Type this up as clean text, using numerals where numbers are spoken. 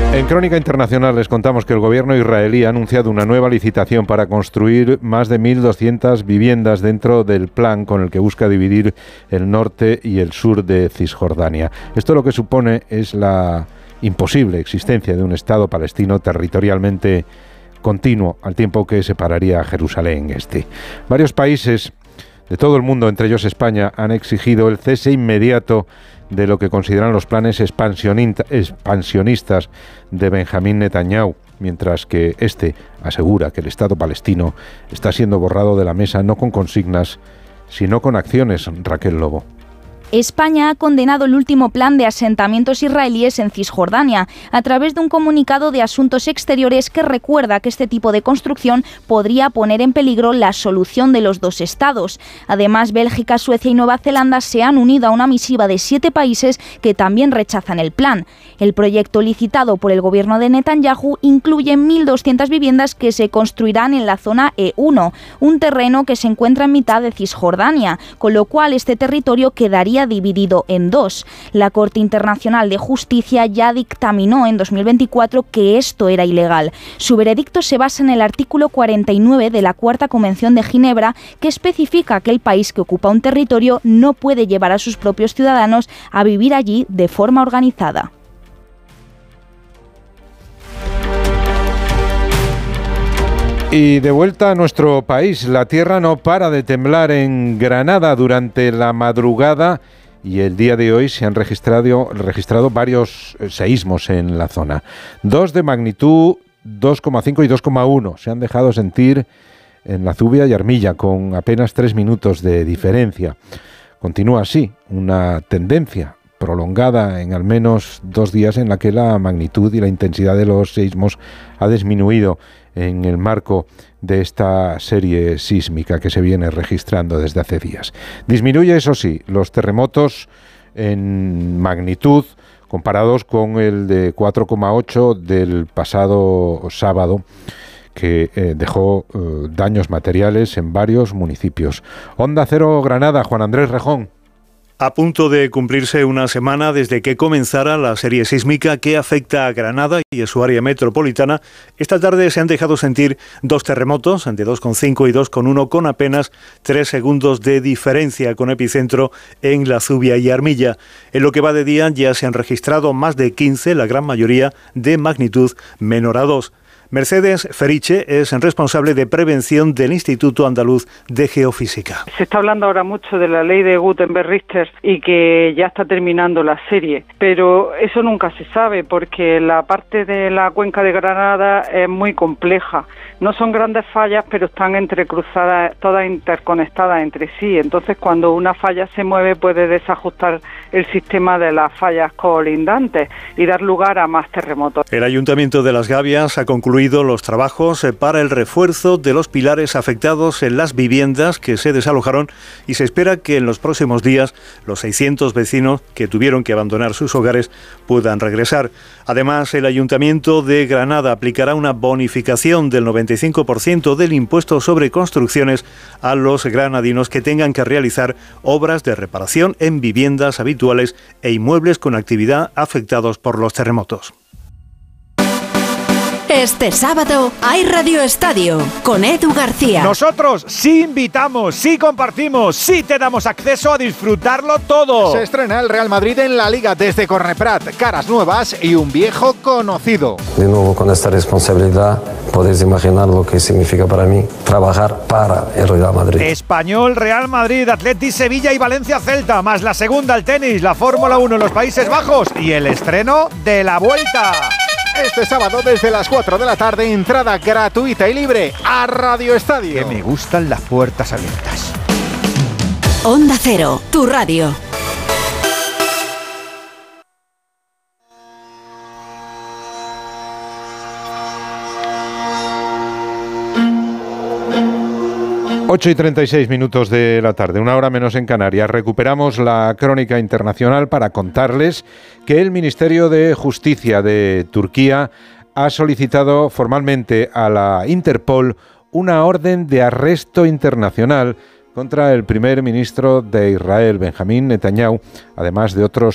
En Crónica Internacional les contamos que el gobierno israelí ha anunciado una nueva licitación para construir más de 1.200 viviendas dentro del plan con el que busca dividir el norte y el sur de Cisjordania. Esto lo que supone es la imposible existencia de un Estado palestino territorialmente continuo, al tiempo que separaría a Jerusalén este. Varios países de todo el mundo, entre ellos España, han exigido el cese inmediato de lo que consideran los planes expansionistas de Benjamín Netanyahu, mientras que este asegura que el Estado palestino está siendo borrado de la mesa no con consignas, sino con acciones. Raquel Lobo. España ha condenado el último plan de asentamientos israelíes en Cisjordania a través de un comunicado de Asuntos Exteriores que recuerda que este tipo de construcción podría poner en peligro la solución de los dos estados. Además, Bélgica, Suecia y Nueva Zelanda se han unido a una misiva de 7 países que también rechazan el plan. El proyecto licitado por el gobierno de Netanyahu incluye 1.200 viviendas que se construirán en la zona E1, un terreno que se encuentra en mitad de Cisjordania, con lo cual este territorio quedaría dividido en dos. La Corte Internacional de Justicia ya dictaminó en 2024 que esto era ilegal. Su veredicto se basa en el artículo 49 de la Cuarta Convención de Ginebra, que especifica que el país que ocupa un territorio no puede llevar a sus propios ciudadanos a vivir allí de forma organizada. Y de vuelta a nuestro país, la tierra no para de temblar en Granada durante la madrugada y el día de hoy se han registrado varios seísmos en la zona. 2 de magnitud 2,5 y 2,1 se han dejado sentir en La Zubia y Armilla con apenas 3 minutos de diferencia. Continúa así una tendencia prolongada en al menos 2 días en la que la magnitud y la intensidad de los seísmos ha disminuido en el marco de esta serie sísmica que se viene registrando desde hace días. Disminuye, eso sí, los terremotos en magnitud comparados con el de 4,8 del pasado sábado, que dejó daños materiales en varios municipios. Onda Cero Granada, Juan Andrés Rejón. A punto de cumplirse una semana desde que comenzara la serie sísmica que afecta a Granada y a su área metropolitana, esta tarde se han dejado sentir 2 terremotos, de 2,5 y 2,1, con apenas 3 segundos de diferencia, con epicentro en La Zubia y Armilla. En lo que va de día ya se han registrado más de 15, la gran mayoría de magnitud menor a 2. Mercedes Feriche es responsable de prevención del Instituto Andaluz de Geofísica. Se está hablando ahora mucho de la ley de Gutenberg-Richter y que ya está terminando la serie, pero eso nunca se sabe porque la parte de la cuenca de Granada es muy compleja. No son grandes fallas, pero están entrecruzadas, todas interconectadas entre sí. Entonces, cuando una falla se mueve, puede desajustar el sistema de las fallas colindantes y dar lugar a más terremotos. El Ayuntamiento de Las Gavias ha concluido los trabajos para el refuerzo de los pilares afectados en las viviendas que se desalojaron y se espera que en los próximos días los 600 vecinos que tuvieron que abandonar sus hogares puedan regresar. Además, el Ayuntamiento de Granada aplicará una bonificación del 95% del impuesto sobre construcciones a los granadinos que tengan que realizar obras de reparación en viviendas habituales e inmuebles con actividad afectados por los terremotos. Este sábado hay Radio Estadio con Edu García. Nosotros sí invitamos, sí compartimos, sí te damos acceso a disfrutarlo todo. Se estrena el Real Madrid en la Liga desde Corneprat, caras nuevas y un viejo conocido. De nuevo con esta responsabilidad, podéis imaginar lo que significa para mí trabajar para el Real Madrid. Español, Real Madrid, Atleti, Sevilla y Valencia Celta, más la segunda al tenis, la Fórmula 1 en los Países Bajos y el estreno de La Vuelta. Este sábado desde las 4 de la tarde, entrada gratuita y libre a Radio Estadio. Que me gustan las puertas abiertas. Onda Cero, tu radio. Ocho y 36 minutos de la tarde, 1 hora menos en Canarias. Recuperamos la crónica internacional para contarles que el Ministerio de Justicia de Turquía ha solicitado formalmente a la Interpol una orden de arresto internacional contra el primer ministro de Israel, Benjamín Netanyahu, además de otros